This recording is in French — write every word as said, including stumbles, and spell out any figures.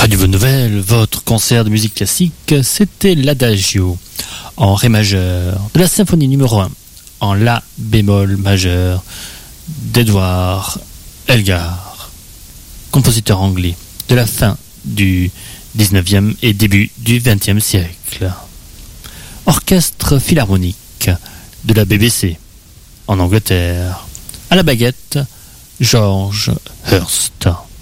Radio Bonne Nouvelle, votre concert de musique classique, c'était l'Adagio en Ré majeur de la symphonie numéro un en La bémol majeur d'Edward Elgar, compositeur anglais de la fin du dix-neuvième et début du vingtième siècle. Orchestre philharmonique de la B B C en Angleterre, à la baguette, George Hurst.